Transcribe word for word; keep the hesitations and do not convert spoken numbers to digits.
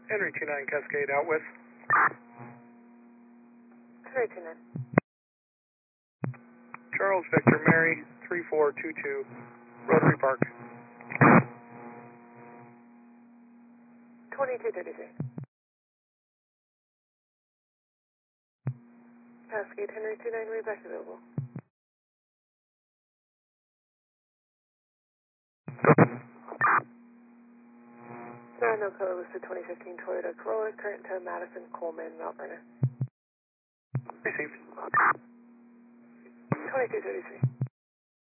Henry two nine Cascade out with. Henry two nine. Charles Victor Mary three four two two Rotary Park. twenty-two thirty-three. Cascade Henry two nine, way back available. Sorrento Color listed twenty fifteen Toyota Corolla, current to Madison, Coleman, Mount Vernon. Received. twenty-two thirty-three.